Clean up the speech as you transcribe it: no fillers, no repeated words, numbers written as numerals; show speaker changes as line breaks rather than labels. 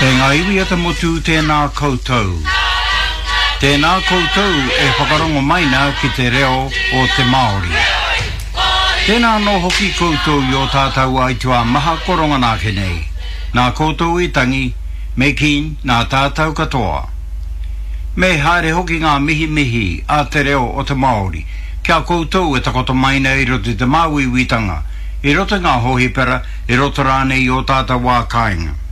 ngā iwi ata motu tēnā koutou. Tēnā koutou e whakarongo maina ki te reo o te Māori. Tēnā no hoki koutou i o tātou aitua maha koronga nā kenei. Nā koutou i tangi, me kin nā tātou katoa. Me haere hoki ngā mihi a te reo o te Māori. Kia koutou e takoto maina i roto te māwiwitanga. I roto ngā hohipera, i roto rānei o tātou wā kāinga.